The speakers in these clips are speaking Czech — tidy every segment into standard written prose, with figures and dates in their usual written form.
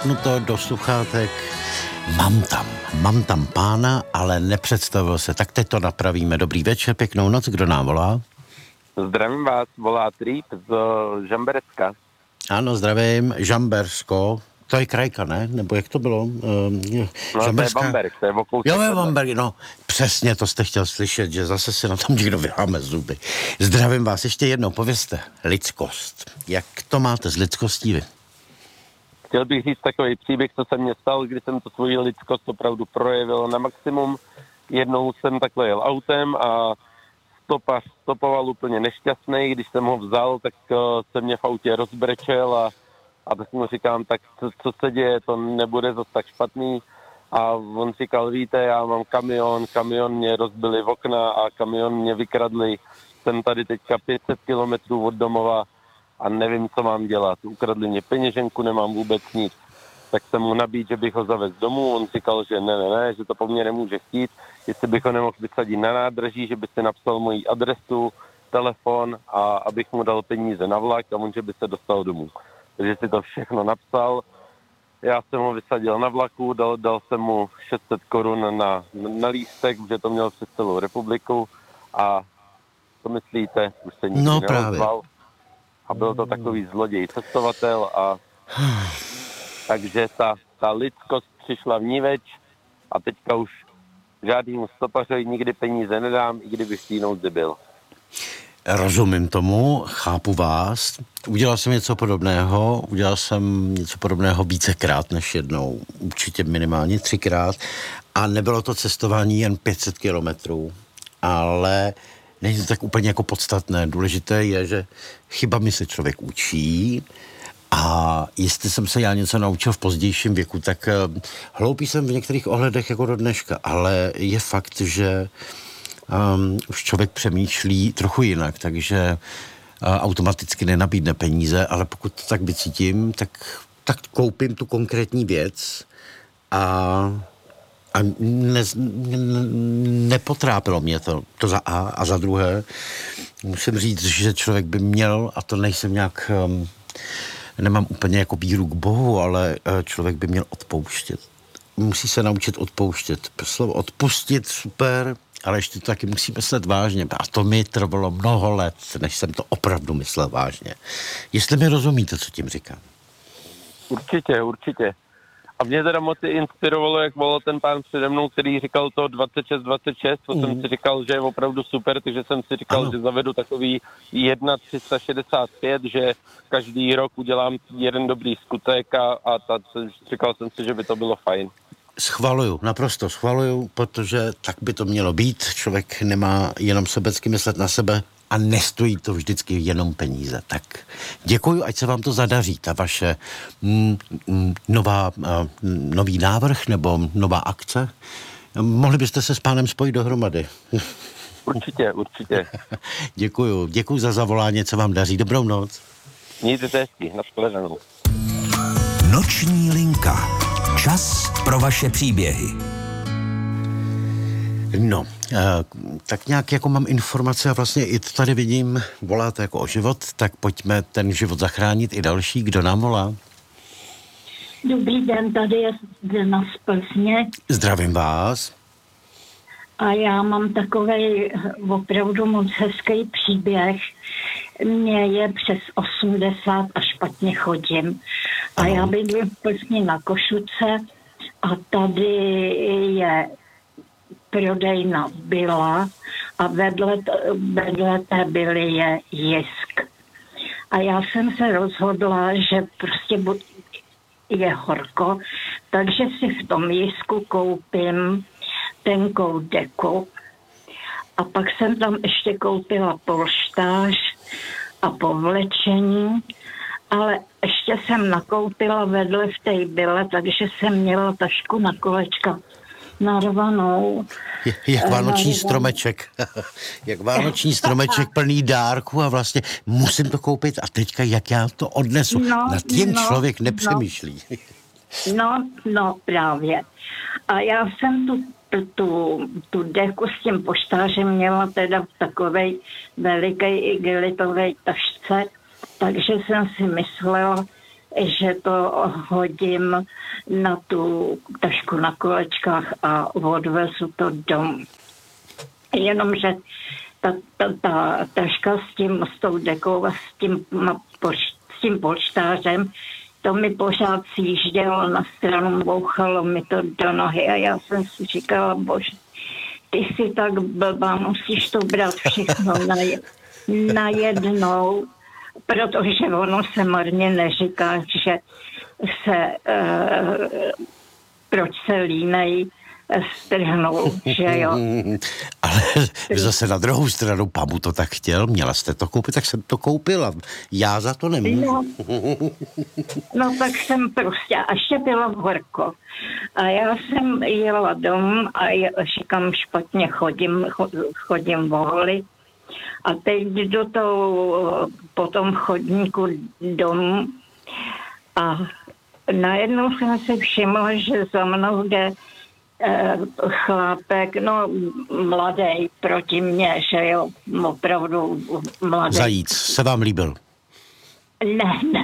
No to do sluchátek. Mám tam pána, ale nepředstavil se. Tak teď to napravíme. Dobrý večer, pěknou noc, kdo nám volá? Zdravím vás, volá Trýp z Žamberecka. Ano, zdravím, Žambersko. To je krajka, ne? Nebo jak to bylo? No Žamberská... to je Bamberg, to je okoutek. Jo, je Bamberg, no. Přesně, to jste chtěl slyšet, že zase si na tom někdo vyháme zuby. Zdravím vás, ještě jednou, povězte. Lidskost. Jak to máte s lidskostí vy? Chtěl bych říct takový příběh, co se mně stal, kdy jsem to svoji lidskost opravdu projevil na maximum. Jednou jsem takhle jel autem a stopař stopoval úplně nešťastný. Když jsem ho vzal, tak se mě v autě rozbrečel a tak mu říkám, tak co se děje, to nebude zase tak špatný. A on říkal, víte, já mám kamion mě rozbili v okna a kamion mě vykradli. Jsem tady teďka 500 kilometrů od domova a nevím, co mám dělat. Ukradli mě peněženku, nemám vůbec nic. Tak jsem mu nabídl, že bych ho zavez domů. On říkal, že ne, že to po mně nemůže chtít. Jestli bych ho nemohl vysadit na nádraží, že by si napsal moji adresu, telefon a abych mu dal peníze na vlak a on, že by se dostal domů. Takže si to všechno napsal. Já jsem ho vysadil na vlaku, dal jsem mu 600 korun na lístek, že to měl přes celou republiku a co myslíte? Už se nikdy neozval. A byl to takový zloděj, cestovatel a takže ta lidskost přišla vníveč a teďka už žádnému stopařovi nikdy peníze nedám, i kdybych v té nouzi byl. Rozumím tomu, chápu vás. Udělal jsem něco podobného vícekrát než jednou, určitě minimálně 3krát a nebylo to cestování jen 500 kilometrů, ale není to tak úplně jako podstatné. Důležité je, že chybami se člověk učí a jestli jsem se já něco naučil v pozdějším věku, tak hloupý jsem v některých ohledech jako do dneška, ale je fakt, že už člověk přemýšlí trochu jinak, takže automaticky nenabídne peníze, ale pokud to tak vycítím, tak koupím tu konkrétní věc a nepotrápilo mě to za A a za druhé musím říct, že člověk by měl, a to nejsem nějak, nemám úplně jako víru k Bohu, ale člověk by měl odpouštět. Musí se naučit odpouštět. Slovo odpustit, super, ale ještě to taky musí myslet vážně. A to mi trvalo mnoho let, než jsem to opravdu myslel vážně. Jestli mi rozumíte, co tím říkám. Určitě. A mě teda moc inspirovalo, jak volal ten pán přede mnou, který říkal to 26, to jsem si říkal, že je opravdu super, takže jsem si říkal, že zavedu takový 1,365, že každý rok udělám jeden dobrý skutek a říkal jsem si, že by to bylo fajn. Naprosto schvaluju, protože tak by to mělo být. Člověk nemá jenom sobecky myslet na sebe a nestojí to vždycky jenom peníze. Tak děkuju, ať se vám to zadaří, ta vaše nový návrh nebo nová akce. Mohli byste se s pánem spojit dohromady. Určitě. Děkuju za zavolání, co vám daří. Dobrou noc. Mějte se hezky, nashledanou. Noční linka. Čas pro vaše příběhy. No, tak nějak jako mám informace a vlastně i tady vidím, voláte jako o život, tak pojďme ten život zachránit i další. Kdo nám volá? Dobrý den, tady je Zdena z Plzně. Zdravím vás. A já mám takovej opravdu moc hezký příběh. Mně je přes 80 a špatně chodím. A já bydlím v Plzni na Košuce a tady je prodejna Byla a vedle té Byly je Jisk. A já jsem se rozhodla, že prostě je horko, takže si v tom Jisku koupím tenkou deku a pak jsem tam ještě koupila polštář a povlečení, ale ještě jsem nakoupila vedle v té Byle, takže jsem měla tašku na kolečka narvanou. Jak vánoční stromeček. Jak vánoční stromeček plný dárku a vlastně musím to koupit a teďka jak já to odnesu. Nad tím člověk nepřemýšlí. No, právě. A já jsem tu deku s tím poštářem měla teda v takovej velikej igelitovej tašce, takže jsem si myslela, že to hodím na tu tašku na kolečkách a odvezu to domů. Jenomže ta taška s tou dekou a s tím polštářem, to mi pořád sjíždělo na stranu, bouchalo mi to do nohy a já jsem si říkala, bože, ty jsi tak blbá, musíš to brát všechno najednou, protože ono se marně neříká, že se proč se línej strhnou, že jo. Ale zase na druhou stranu, pamu to tak chtěl, měla jste to koupit, tak jsem to koupila. Já za to nemůžu. No tak jsem prostě, a ještě bylo horko. A já jsem jela domů a říkám, špatně chodím voholi. A teď jdu po tom chodníku domů a najednou jsem si všimla, že za mnou jde chlápek, no mladý proti mně, že jo, opravdu mladý. Zajíc, se vám líbil? Ne,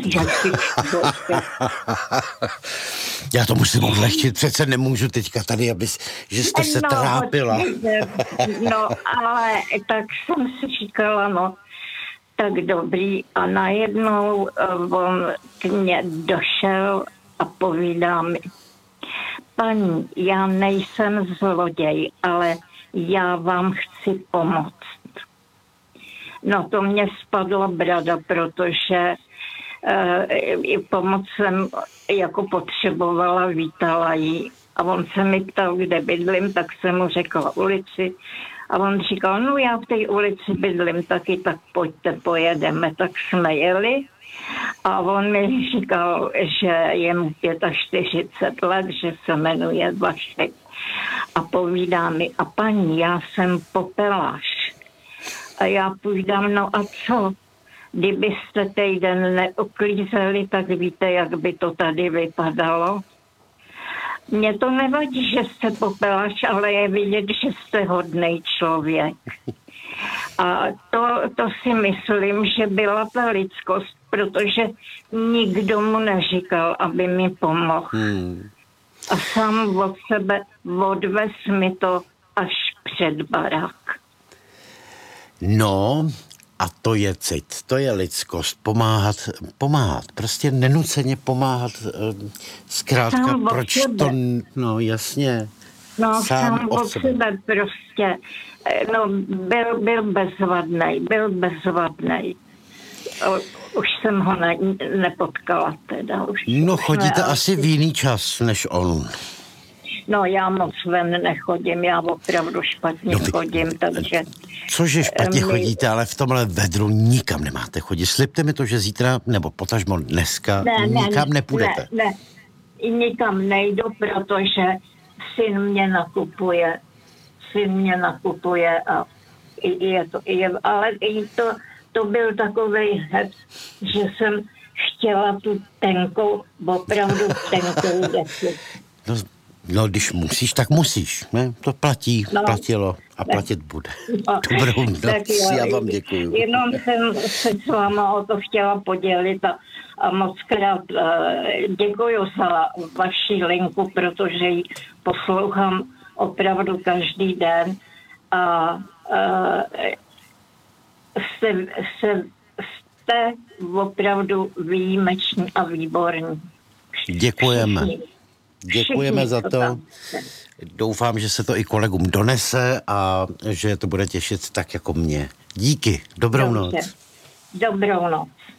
Já to musím odlehčit, přece nemůžu teďka tady, že jste se trápila. No, ale tak jsem si říkala, no, tak dobrý. A najednou on k mně došel a povídá mi, paní, já nejsem zloděj, ale já vám chci pomoct. No to mě spadla brada, protože pomoc jsem jako potřebovala, vítala jí. A on se mi ptal, kde bydlím, tak jsem mu řekla ulici. A on říkal, no já v té ulici bydlím taky, tak pojďte, pojedeme. Tak jsme jeli. A on mi říkal, že je mu 45 let, že se jmenuje Vašek. A povídá mi, a paní, já jsem popelář. A já půjdám, no a co? Kdybyste týden neuklízeli, tak víte, jak by to tady vypadalo. Mně to nevadí, že jste popelář, ale je vidět, že jste hodnej člověk. A to si myslím, že byla ta lidskost, protože nikdo mu neříkal, aby mi pomohl. A sám od sebe odvez mi to až před barák. No, a to je cit, to je lidskost, pomáhat, prostě nenuceně pomáhat, zkrátka, sám proč to, no jasně. No, sám od sebe prostě, no, byl bezvadnej. Už jsem ho nepotkala teda. No, chodíte asi v jiný čas, než on. No, já moc ven nechodím, já opravdu špatně chodím, takže... Cože špatně chodíte, ale v tomhle vedru nikam nemáte chodit. Slibte mi to, že zítra, nebo potažmo dneska, nikam nepůjdete. Ne, nikam nejdu, protože syn mě nakupuje a ale to byl takovej hec, že jsem chtěla tu opravdu tenkou deku. No, když musíš, tak musíš, ne? To platilo a platit bude. No, dobrou noc, já vám děkuju. Jenom jsem se s váma o to chtěla podělit a moc krát děkuju za vaši linku, protože ji poslouchám opravdu každý den a jste opravdu výjimeční a výborní. Děkujeme. Děkujeme za to. Doufám, že se to i kolegům donese a že to bude těšit tak jako mě. Díky. Dobrou noc. Dobrou noc.